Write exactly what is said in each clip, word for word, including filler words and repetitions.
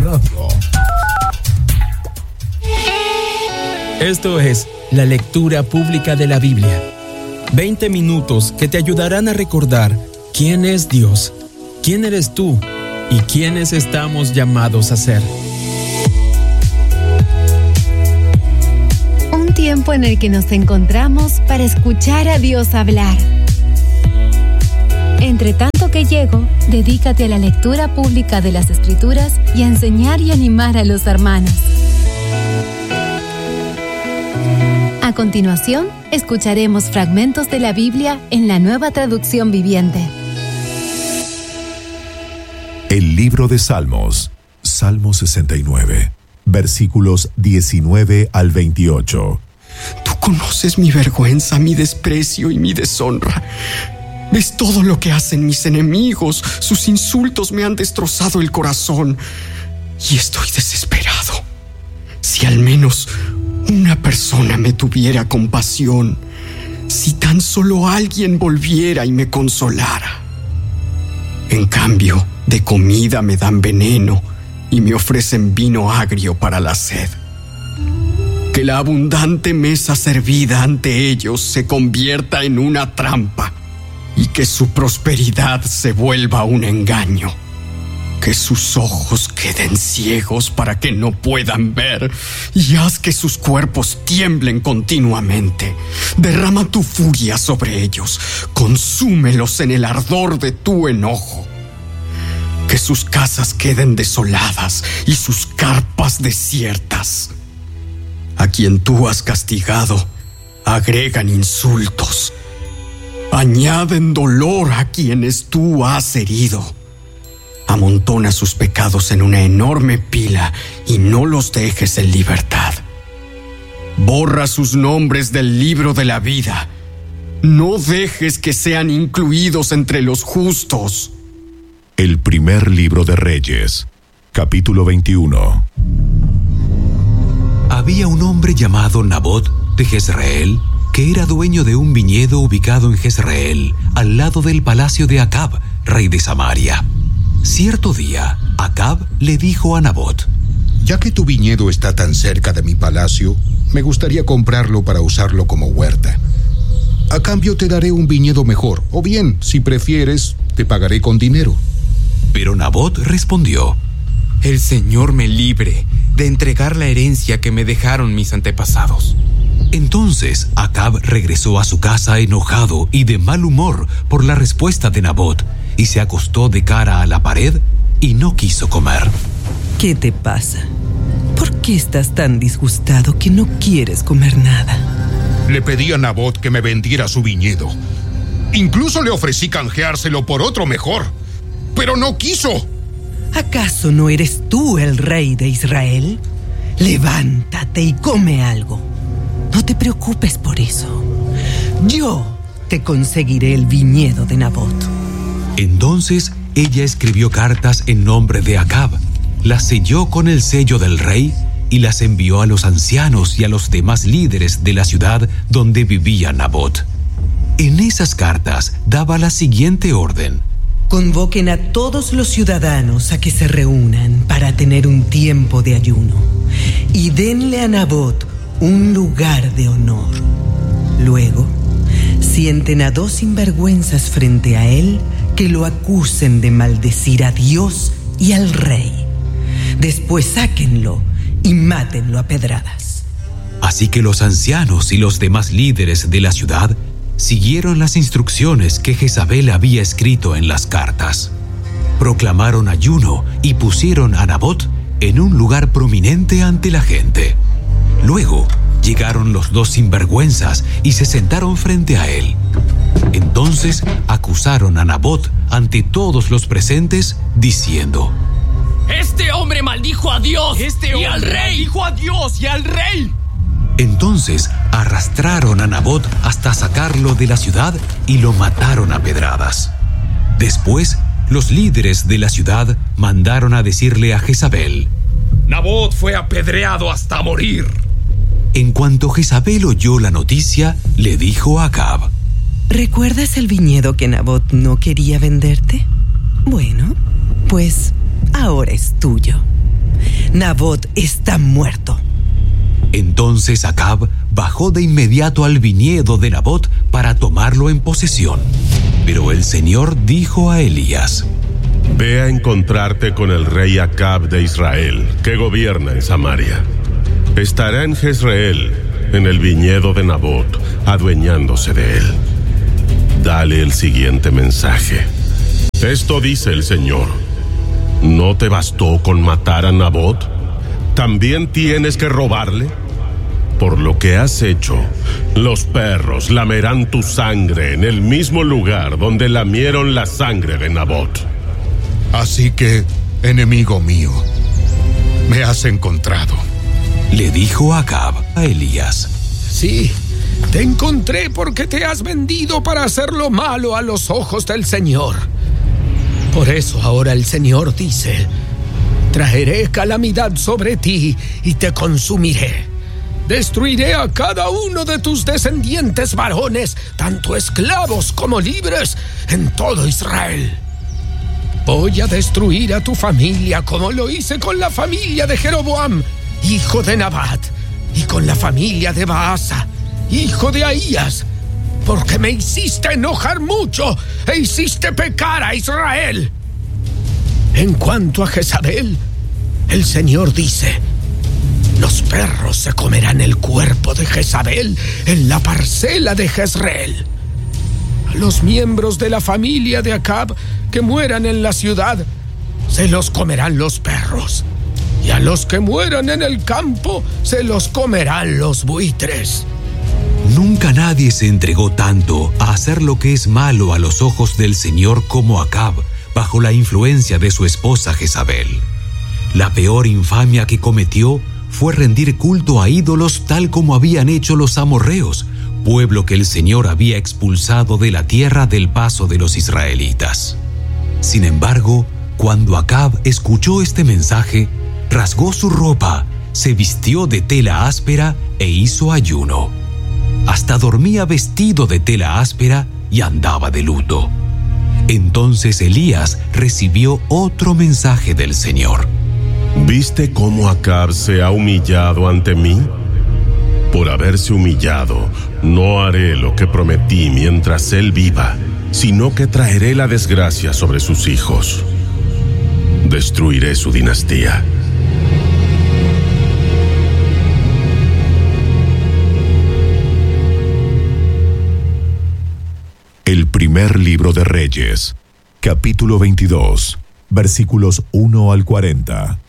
loco. Esto es la lectura pública de la Biblia. veinte minutos que te ayudarán a recordar quién es Dios, quién eres tú y quiénes estamos llamados a ser. Un tiempo en el que nos encontramos para escuchar a Dios hablar. Entre tanto que llego, dedícate a la lectura pública de las Escrituras y a enseñar y animar a los hermanos. A continuación, escucharemos fragmentos de la Biblia en la Nueva Traducción Viviente. El libro de Salmos, Salmo sesenta y nueve, versículos diecinueve al veintiocho. Tú conoces mi vergüenza, mi desprecio y mi deshonra. Ves todo lo que hacen mis enemigos. Sus insultos me han destrozado el corazón y estoy desesperado. Si al menos una persona me tuviera compasión, si tan solo alguien volviera y me consolara. En cambio, de comida me dan veneno y me ofrecen vino agrio para la sed. Que la abundante mesa servida ante ellos se convierta en una trampa y que su prosperidad se vuelva un engaño. Que sus ojos queden ciegos para que no puedan ver y haz que sus cuerpos tiemblen continuamente. Derrama tu furia sobre ellos, consúmelos en el ardor de tu enojo. Que sus casas queden desoladas y sus carpas desiertas. A quien tú has castigado, agregan insultos. Añaden dolor a quienes tú has herido. Amontona sus pecados en una enorme pila y no los dejes en libertad. Borra sus nombres del libro de la vida. No dejes que sean incluidos entre los justos. El primer libro de Reyes, capítulo veintiuno. Había un hombre llamado Nabot de Jezreel, que era dueño de un viñedo ubicado en Jezreel, al lado del palacio de Acab, rey de Samaria. Cierto día, Acab le dijo a Nabot: Ya que tu viñedo está tan cerca de mi palacio, me gustaría comprarlo para usarlo como huerta. A cambio te daré un viñedo mejor, o bien, si prefieres, te pagaré con dinero. Pero Nabot respondió: El Señor me libre de entregar la herencia que me dejaron mis antepasados. Entonces Acab regresó a su casa enojado y de mal humor por la respuesta de Nabot, y se acostó de cara a la pared y no quiso comer. ¿Qué te pasa? ¿Por qué estás tan disgustado que no quieres comer nada? Le pedí a Nabot que me vendiera su viñedo. Incluso le ofrecí canjeárselo por otro mejor, pero no quiso. ¿Acaso no eres tú el rey de Israel? Levántate y come algo. No te preocupes por eso. Yo te conseguiré el viñedo de Nabot. Entonces ella escribió cartas en nombre de Acab, las selló con el sello del rey y las envió a los ancianos y a los demás líderes de la ciudad donde vivía Nabot. En esas cartas daba la siguiente orden: Convoquen a todos los ciudadanos a que se reúnan para tener un tiempo de ayuno y denle a Nabot un lugar de honor. Luego, sienten a dos sinvergüenzas frente a él que lo acusen de maldecir a Dios y al rey. Después sáquenlo y mátenlo a pedradas. Así que los ancianos y los demás líderes de la ciudad siguieron las instrucciones que Jezabel había escrito en las cartas. Proclamaron ayuno y pusieron a Nabot en un lugar prominente ante la gente. Luego llegaron los dos sinvergüenzas y se sentaron frente a él. Entonces acusaron a Nabot ante todos los presentes, diciendo: Este hombre maldijo a Dios este y al rey. Maldijo a Dios y al rey. Entonces arrastraron a Nabot hasta sacarlo de la ciudad y lo mataron a pedradas. Después, los líderes de la ciudad mandaron a decirle a Jezabel: Nabot fue apedreado hasta morir. En cuanto Jezabel oyó la noticia, le dijo a Acab: ¿Recuerdas el viñedo que Nabot no quería venderte? Bueno, pues ahora es tuyo. Nabot está muerto. Entonces Acab bajó de inmediato al viñedo de Nabot para tomarlo en posesión. Pero el Señor dijo a Elías: Ve a encontrarte con el rey Acab de Israel, que gobierna en Samaria. Estará en Jezreel, en el viñedo de Nabot, adueñándose de él. Dale el siguiente mensaje. Esto dice el Señor: ¿no te bastó con matar a Nabot? ¿También tienes que robarle? Por lo que has hecho, los perros lamerán tu sangre en el mismo lugar donde lamieron la sangre de Nabot. Así que, enemigo mío, me has encontrado. Le dijo Acab a Elías: Sí, te encontré porque te has vendido para hacer lo malo a los ojos del Señor. Por eso ahora el Señor dice: traeré calamidad sobre ti y te consumiré. Destruiré a cada uno de tus descendientes varones, tanto esclavos como libres, en todo Israel. Voy a destruir a tu familia como lo hice con la familia de Jeroboam, hijo de Nabat, y con la familia de Baasa, hijo de Ahías, porque me hiciste enojar mucho e hiciste pecar a Israel. En cuanto a Jezabel, el Señor dice: los perros se comerán el cuerpo de Jezabel en la parcela de Jezreel. A los miembros de la familia de Acab que mueran en la ciudad, se los comerán los perros. Y a los que mueran en el campo, se los comerán los buitres. Nunca nadie se entregó tanto a hacer lo que es malo a los ojos del Señor como Acab, bajo la influencia de su esposa Jezabel. La peor infamia que cometió fue rendir culto a ídolos tal como habían hecho los amorreos, pueblo que el Señor había expulsado de la tierra del paso de los israelitas. Sin embargo, cuando Acab escuchó este mensaje, rasgó su ropa, se vistió de tela áspera e hizo ayuno. Hasta dormía vestido de tela áspera y andaba de luto. Entonces Elías recibió otro mensaje del Señor. ¿Viste cómo Acab se ha humillado ante mí? Por haberse humillado, no haré lo que prometí mientras él viva, sino que traeré la desgracia sobre sus hijos. Destruiré su dinastía. El primer libro de Reyes, capítulo veintidós, versículos uno al cuarenta.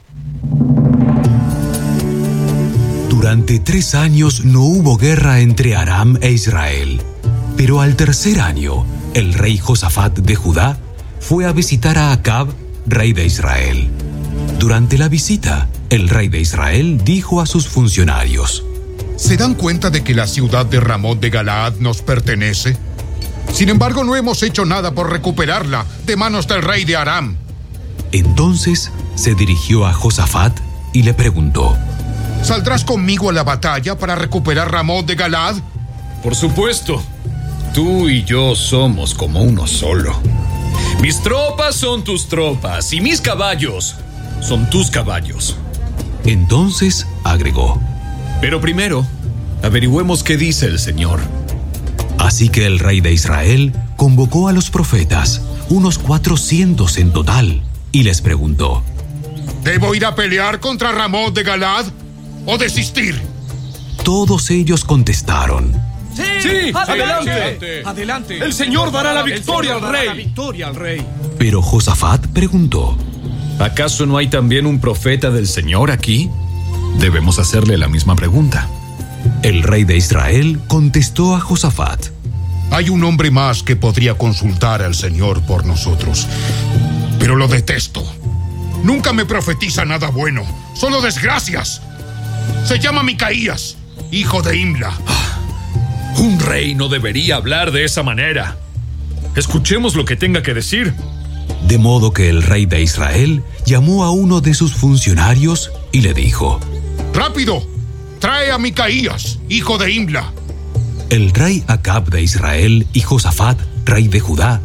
Durante tres años no hubo guerra entre Aram e Israel, pero al tercer año, el rey Josafat de Judá fue a visitar a Acab, rey de Israel. Durante la visita, el rey de Israel dijo a sus funcionarios: ¿Se dan cuenta de que la ciudad de Ramot de Galaad nos pertenece? Sin embargo, no hemos hecho nada por recuperarla de manos del rey de Aram. Entonces se dirigió a Josafat y le preguntó: ¿Saldrás conmigo a la batalla para recuperar Ramot de Galaad? Por supuesto. Tú y yo somos como uno solo. Mis tropas son tus tropas y mis caballos son tus caballos. Entonces agregó: Pero primero, averigüemos qué dice el Señor. Así que el rey de Israel convocó a los profetas, unos cuatrocientos en total, y les preguntó: ¿Debo ir a pelear contra Ramot de Galaad o desistir? Todos ellos contestaron: ¡Sí! ¡Sí! ¡Adelante! ¡Adelante! ¡Adelante! El Señor dará la victoria al rey. La victoria al rey. Pero Josafat preguntó: ¿Acaso no hay también un profeta del Señor aquí? Debemos hacerle la misma pregunta. El rey de Israel contestó a Josafat: Hay un hombre más que podría consultar al Señor por nosotros, pero lo detesto. Nunca me profetiza nada bueno, solo desgracias. Se llama Micaías, hijo de Imla. Un rey no debería hablar de esa manera. Escuchemos lo que tenga que decir. De modo que el rey de Israel llamó a uno de sus funcionarios y le dijo: ¡Rápido! ¡Trae a Micaías, hijo de Imla! El rey Acab de Israel y Josafat, rey de Judá,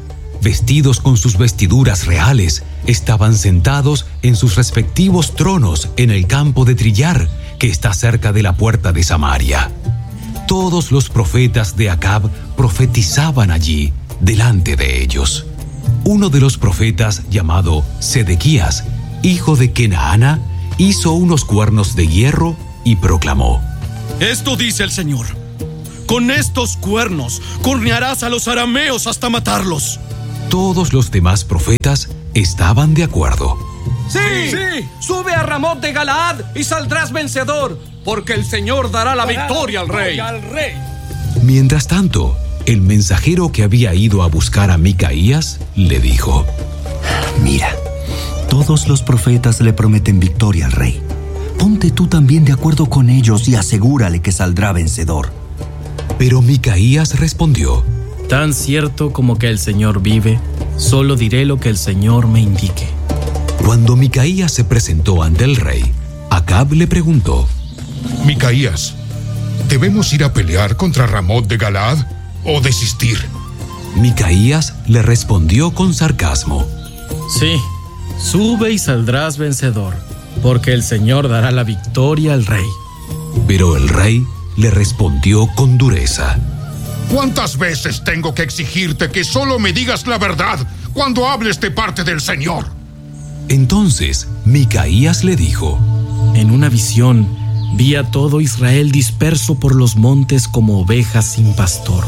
vestidos con sus vestiduras reales, estaban sentados en sus respectivos tronos en el campo de trillar, que está cerca de la puerta de Samaria. Todos los profetas de Acab profetizaban allí, delante de ellos. Uno de los profetas, llamado Sedequías, hijo de Kenaana, hizo unos cuernos de hierro y proclamó: Esto dice el Señor: con estos cuernos cornearás a los arameos hasta matarlos. Todos los demás profetas estaban de acuerdo. ¡Sí! ¡Sí! Sube a Ramot de Galaad y saldrás vencedor, porque el Señor dará la victoria al rey. al rey. Mientras tanto, el mensajero que había ido a buscar a Micaías le dijo: Mira, todos los profetas le prometen victoria al rey. Ponte tú también de acuerdo con ellos y asegúrale que saldrá vencedor. Pero Micaías respondió: Tan cierto como que el Señor vive, solo diré lo que el Señor me indique. Cuando Micaías se presentó ante el rey, Acab le preguntó: Micaías, ¿debemos ir a pelear contra Ramot de Galaad o desistir? Micaías le respondió con sarcasmo: Sí, sube y saldrás vencedor, porque el Señor dará la victoria al rey. Pero el rey le respondió con dureza: ¿Cuántas veces tengo que exigirte que solo me digas la verdad cuando hables de parte del Señor? Entonces Micaías le dijo: En una visión vi a todo Israel disperso por los montes como ovejas sin pastor.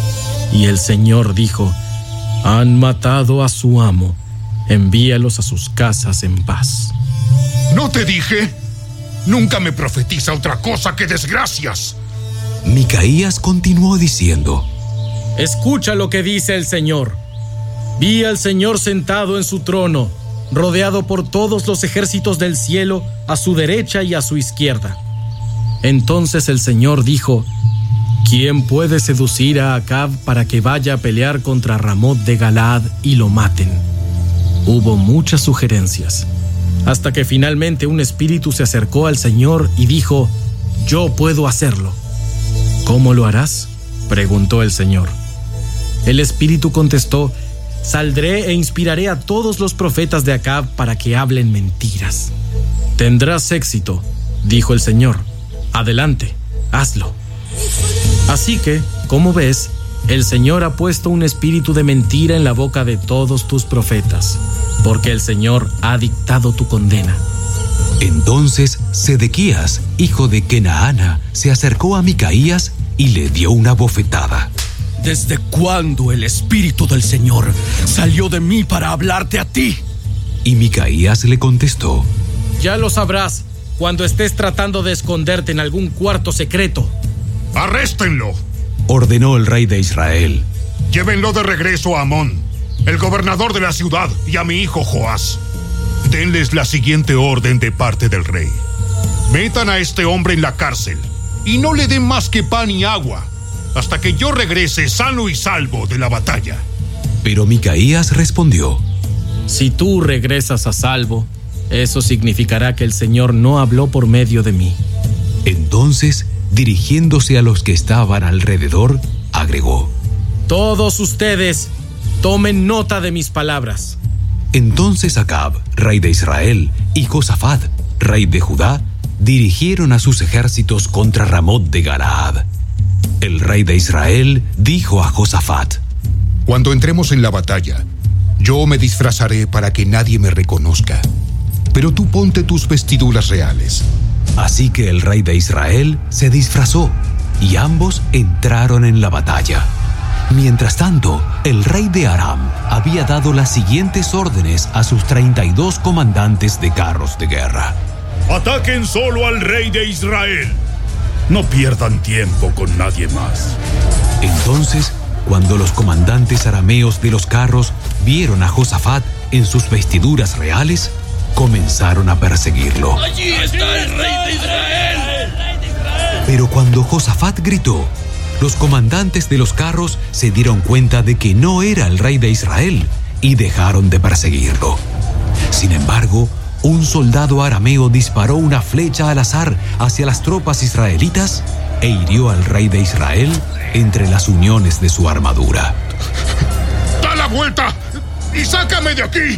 Y el Señor dijo: Han matado a su amo, envíalos a sus casas en paz. ¿No te dije? Nunca me profetiza otra cosa que desgracias. Micaías continuó diciendo: Escucha lo que dice el Señor. Vi al Señor sentado en su trono, rodeado por todos los ejércitos del cielo, a su derecha y a su izquierda. Entonces el Señor dijo: ¿Quién puede seducir a Acab para que vaya a pelear contra Ramot de Galaad y lo maten? Hubo muchas sugerencias, hasta que finalmente un espíritu se acercó al Señor y dijo: Yo puedo hacerlo. ¿Cómo lo harás?, preguntó el Señor. El espíritu contestó: Saldré e inspiraré a todos los profetas de Acab para que hablen mentiras. Tendrás éxito, dijo el Señor. Adelante, hazlo. Así que, como ves, el Señor ha puesto un espíritu de mentira en la boca de todos tus profetas, porque el Señor ha dictado tu condena. Entonces Sedequías, hijo de Kenaana, se acercó a Micaías y le dio una bofetada. ¿Desde cuándo el Espíritu del Señor salió de mí para hablarte a ti? Y Micaías le contestó: Ya lo sabrás cuando estés tratando de esconderte en algún cuarto secreto. ¡Arréstenlo!, ordenó el rey de Israel. Llévenlo de regreso a Amón, el gobernador de la ciudad, y a mi hijo Joás. Denles la siguiente orden de parte del rey: metan a este hombre en la cárcel y no le den más que pan y agua hasta que yo regrese sano y salvo de la batalla. Pero Micaías respondió: Si tú regresas a salvo, eso significará que el Señor no habló por medio de mí. Entonces, dirigiéndose a los que estaban alrededor, agregó: Todos ustedes, tomen nota de mis palabras. Entonces Acab, rey de Israel, y Josafat, rey de Judá, dirigieron a sus ejércitos contra Ramot de Galaad. El rey de Israel dijo a Josafat: Cuando entremos en la batalla, yo me disfrazaré para que nadie me reconozca, pero tú ponte tus vestiduras reales. Así que el rey de Israel se disfrazó y ambos entraron en la batalla. Mientras tanto, el rey de Aram había dado las siguientes órdenes a sus treinta y dos comandantes de carros de guerra: Ataquen solo al rey de Israel. No pierdan tiempo con nadie más. Entonces, cuando los comandantes arameos de los carros vieron a Josafat en sus vestiduras reales, comenzaron a perseguirlo. ¡Allí está el rey de Israel! Pero cuando Josafat gritó, los comandantes de los carros se dieron cuenta de que no era el rey de Israel y dejaron de perseguirlo. Sin embargo, un soldado arameo disparó una flecha al azar hacia las tropas israelitas e hirió al rey de Israel entre las uniones de su armadura. ¡Da la vuelta y sácame de aquí.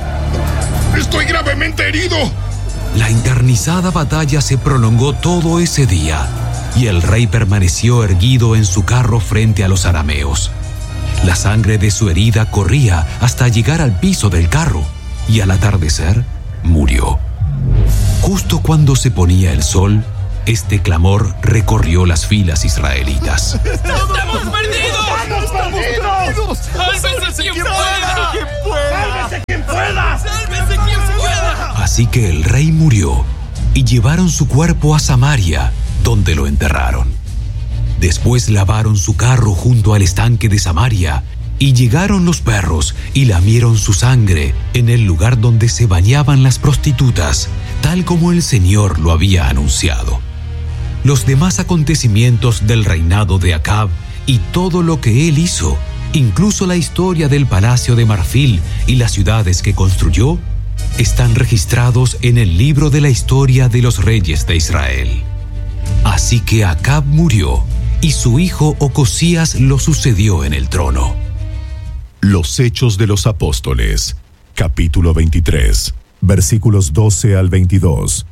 Estoy gravemente herido. La encarnizada batalla se prolongó todo ese día y el rey permaneció erguido en su carro frente a los arameos. La sangre de su herida corría hasta llegar al piso del carro y al atardecer murió. Justo cuando se ponía el sol, este clamor recorrió las filas israelitas. ¡Estamos perdidos! ¡Estamos perdidos! ¡Sálvese quien pueda! ¡Sálvese quien pueda! ¡Sálvese quien pueda! Así que el rey murió y llevaron su cuerpo a Samaria, donde lo enterraron. Después lavaron su carro junto al estanque de Samaria y llegaron los perros y lamieron su sangre en el lugar donde se bañaban las prostitutas, tal como el Señor lo había anunciado. Los demás acontecimientos del reinado de Acab y todo lo que él hizo, incluso la historia del palacio de marfil y las ciudades que construyó, están registrados en el libro de la historia de los reyes de Israel. Así que Acab murió y su hijo Ocosías lo sucedió en el trono. Los Hechos de los Apóstoles, capítulo veintitrés, versículos doce al veintidós.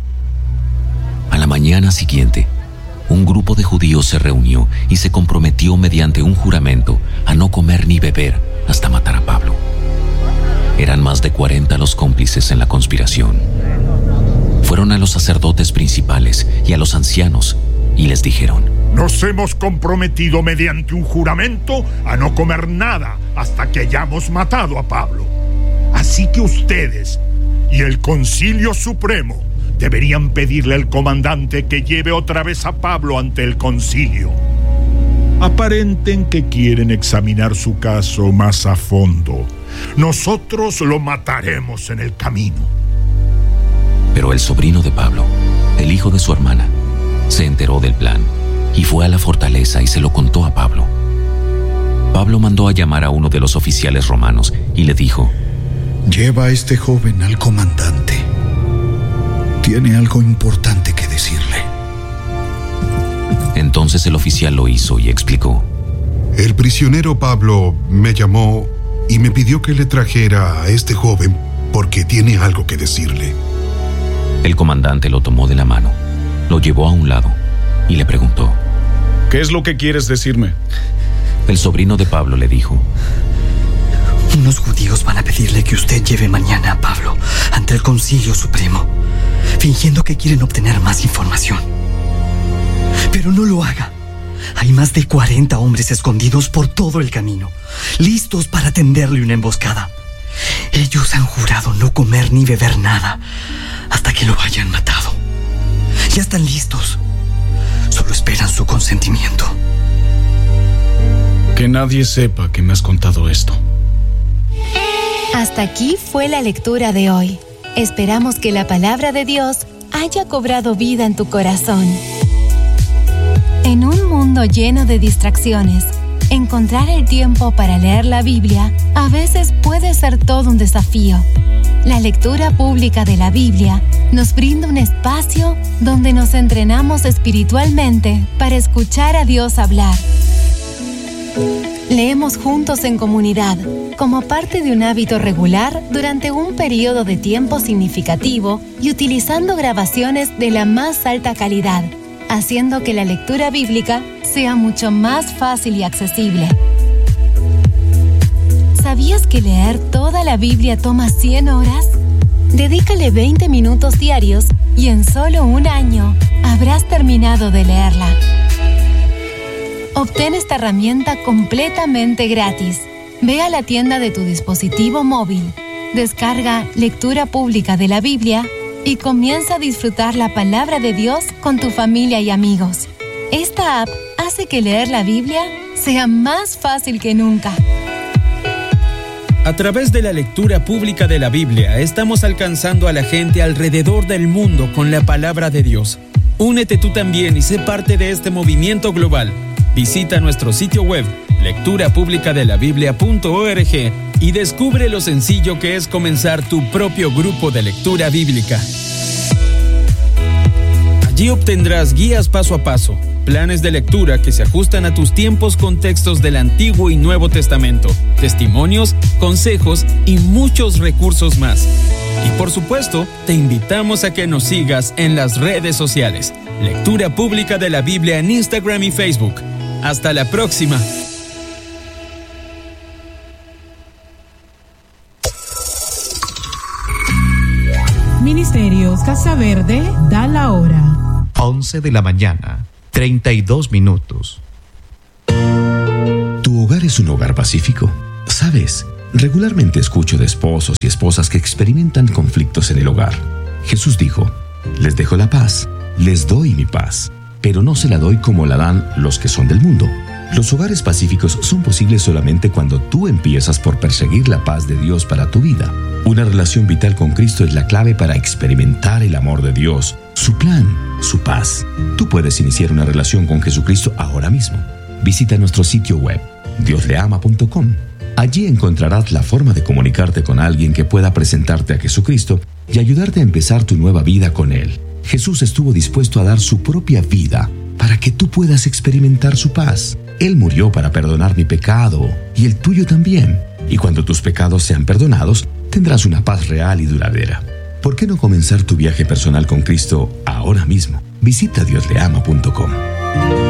A la mañana siguiente, un grupo de judíos se reunió y se comprometió mediante un juramento a no comer ni beber hasta matar a Pablo. Eran más de cuarenta los cómplices en la conspiración. Fueron a los sacerdotes principales y a los ancianos y les dijeron: Nos hemos comprometido mediante un juramento a no comer nada hasta que hayamos matado a Pablo. Así que ustedes y el Concilio Supremo deberían pedirle al comandante que lleve otra vez a Pablo ante el concilio. Aparenten que quieren examinar su caso más a fondo. Nosotros lo mataremos en el camino. Pero el sobrino de Pablo, el hijo de su hermana, se enteró del plan y fue a la fortaleza y se lo contó a Pablo. Pablo mandó a llamar a uno de los oficiales romanos y le dijo: Lleva a este joven al comandante. Tiene algo importante que decirle. Entonces el oficial lo hizo y explicó: El prisionero Pablo me llamó y me pidió que le trajera a este joven porque tiene algo que decirle. El comandante lo tomó de la mano, lo llevó a un lado y le preguntó: ¿Qué es lo que quieres decirme? El sobrino de Pablo le dijo: Unos judíos van a pedirle que usted lleve mañana a Pablo ante el Concilio Supremo, fingiendo que quieren obtener más información. Pero no lo haga. Hay más de cuarenta hombres escondidos por todo el camino, listos para tenderle una emboscada. Ellos han jurado no comer ni beber nada hasta que lo hayan matado. Ya están listos. Solo esperan su consentimiento. Que nadie sepa que me has contado esto. Hasta aquí fue la lectura de hoy. Esperamos que la palabra de Dios haya cobrado vida en tu corazón. En un mundo lleno de distracciones, encontrar el tiempo para leer la Biblia a veces puede ser todo un desafío. La lectura pública de la Biblia nos brinda un espacio donde nos entrenamos espiritualmente para escuchar a Dios hablar. Leemos juntos en comunidad, como parte de un hábito regular durante un periodo de tiempo significativo y utilizando grabaciones de la más alta calidad, haciendo que la lectura bíblica sea mucho más fácil y accesible. ¿Sabías que leer toda la Biblia toma cien horas? Dedícale veinte minutos diarios y en solo un año habrás terminado de leerla. Obtén esta herramienta completamente gratis. Ve a la tienda de tu dispositivo móvil, descarga Lectura Pública de la Biblia y comienza a disfrutar la palabra de Dios con tu familia y amigos. Esta app hace que leer la Biblia sea más fácil que nunca. A través de la lectura pública de la Biblia, estamos alcanzando a la gente alrededor del mundo con la palabra de Dios. Únete tú también y sé parte de este movimiento global. Visita nuestro sitio web, lectura pública de la biblia punto org, y descubre lo sencillo que es comenzar tu propio grupo de lectura bíblica. Allí obtendrás guías paso a paso, planes de lectura que se ajustan a tus tiempos con textos del Antiguo y Nuevo Testamento, testimonios, consejos y muchos recursos más. Y por supuesto, te invitamos a que nos sigas en las redes sociales. Lectura Pública de la Biblia en Instagram y Facebook. Hasta la próxima. Ministerios Casa Verde da la hora. once de la mañana, treinta y dos minutos. ¿Tu hogar es un hogar pacífico? ¿Sabes? Regularmente escucho de esposos y esposas que experimentan conflictos en el hogar. Jesús dijo, les dejo la paz, les doy mi paz, pero no se la doy como la dan los que son del mundo. Los hogares pacíficos son posibles solamente cuando tú empiezas por perseguir la paz de Dios para tu vida. Una relación vital con Cristo es la clave para experimentar el amor de Dios, su plan, su paz. Tú puedes iniciar una relación con Jesucristo ahora mismo. Visita nuestro sitio web, dios le ama punto com. Allí encontrarás la forma de comunicarte con alguien que pueda presentarte a Jesucristo y ayudarte a empezar tu nueva vida con Él. Jesús estuvo dispuesto a dar su propia vida para que tú puedas experimentar su paz. Él murió para perdonar mi pecado y el tuyo también. Y cuando tus pecados sean perdonados, tendrás una paz real y duradera. ¿Por qué no comenzar tu viaje personal con Cristo ahora mismo? Visita dios le ama punto com.